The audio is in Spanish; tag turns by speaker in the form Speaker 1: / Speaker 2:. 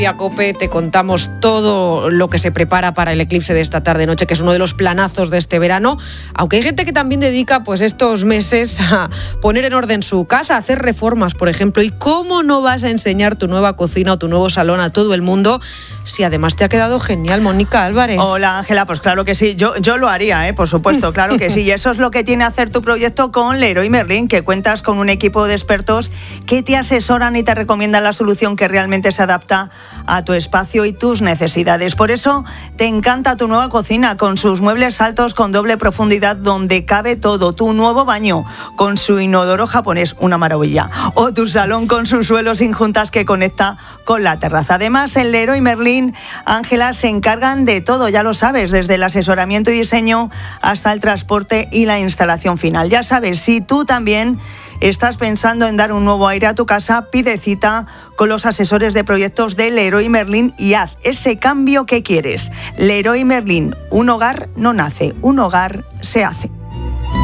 Speaker 1: A COPE te contamos todo lo que se prepara para el eclipse de esta tarde-noche, que es uno de los planazos de este verano, aunque hay gente que también dedica pues estos meses a poner en orden su casa, a hacer reformas, por ejemplo. ¿Y cómo no vas a enseñar tu nueva cocina o tu nuevo salón a todo el mundo si además te ha quedado genial, Mónica Álvarez?
Speaker 2: Hola, Ángela, pues claro que sí, yo lo haría, por supuesto, claro que sí, y eso es lo que tiene hacer tu proyecto con Leroy Merlin, que cuentas con un equipo de expertos que te asesoran y te recomiendan la solución que realmente se adapta a tu espacio y tus necesidades. Por eso te encanta tu nueva cocina con sus muebles altos con doble profundidad donde cabe todo, tu nuevo baño con su inodoro japonés, una maravilla, o tu salón con su suelo sin juntas que conecta con la terraza. Además, en Leroy Merlin, Ángela, se encargan de todo, ya lo sabes, desde el asesoramiento y diseño hasta el transporte y la instalación final. Ya sabes, si tú también estás pensando en dar un nuevo aire a tu casa, pide cita con los asesores de proyectos de Leroy Merlin y haz ese cambio que quieres. Leroy Merlin, un hogar no nace, un hogar se hace.